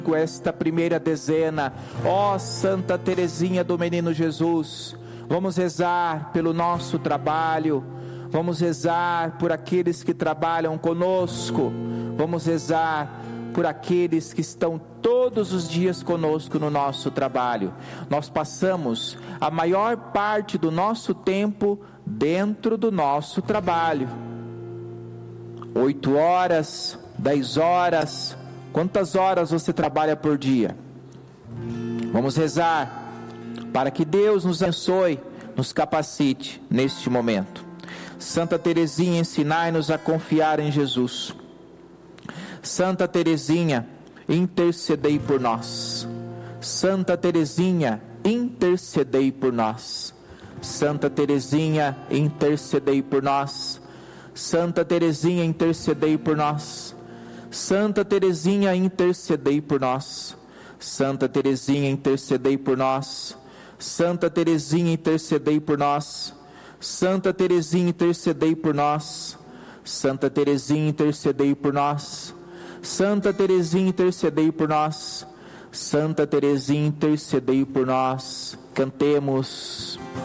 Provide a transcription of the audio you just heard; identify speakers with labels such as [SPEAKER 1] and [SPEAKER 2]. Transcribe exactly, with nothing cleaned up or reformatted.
[SPEAKER 1] esta primeira dezena. Ó Santa Teresinha do Menino Jesus, vamos rezar pelo nosso trabalho, vamos rezar por aqueles que trabalham conosco, vamos rezar por aqueles que estão todos os dias conosco no nosso trabalho. Nós passamos a maior parte do nosso tempo dentro do nosso trabalho, oito horas, dez horas. Quantas horas você trabalha por dia? Vamos rezar para que Deus nos abençoe, nos capacite neste momento. Santa Teresinha, ensinai-nos a confiar em Jesus. Santa Teresinha, intercedei por nós. Santa Teresinha, intercedei por nós. Santa Teresinha, intercedei por nós. Santa Teresinha, intercedei por nós. Santa Teresinha, intercedei por nós. Santa Teresinha, intercedei por nós. Santa Teresinha, intercedei por nós. Santa Teresinha, intercedei por nós. Santa Teresinha, intercedei por nós. Santa Teresinha, intercedei por nós. Santa Teresinha, intercedei por nós. Cantemos.